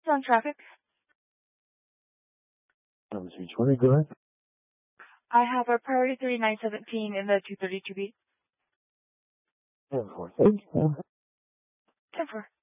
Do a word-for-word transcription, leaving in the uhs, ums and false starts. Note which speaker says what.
Speaker 1: On traffic.
Speaker 2: Number three twenty, go ahead.
Speaker 1: I have a priority three nine seventeen in the two thirty-two B.
Speaker 2: ten four.
Speaker 1: ten four.